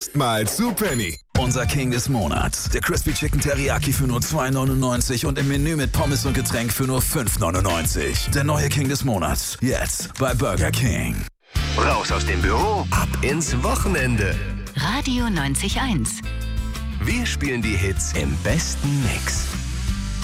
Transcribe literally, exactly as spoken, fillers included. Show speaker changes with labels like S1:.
S1: Jetzt mal zu Penny.
S2: Unser King des Monats. Der Crispy Chicken Teriyaki für nur zwei neunundneunzig und im Menü mit Pommes und Getränk für nur fünf neunundneunzig. Der neue King des Monats. Jetzt bei Burger King.
S3: Raus aus dem Büro, ab ins Wochenende.
S4: Radio neunzig Komma eins.
S3: Wir spielen die Hits im besten Mix.